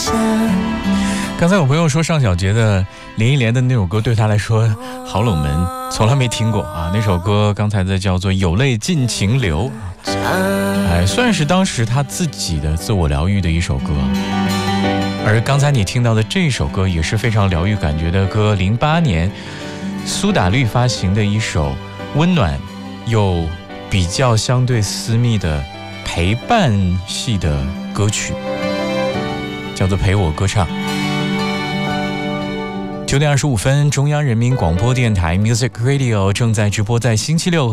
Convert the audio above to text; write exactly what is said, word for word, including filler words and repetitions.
刚才有朋友说尚小杰的林忆莲的那首歌对他来说好冷门，从来没听过啊。那首歌刚才的叫做《有泪尽情流》，哎，算是当时他自己的自我疗愈的一首歌。而刚才你听到的这首歌也是非常疗愈感觉的歌，零八年苏打绿发行的一首温暖又比较相对私密的陪伴系的歌曲，叫做《陪我歌唱》。九点二十五分，中央人民广播电台 Music Radio 正在直播，在星期六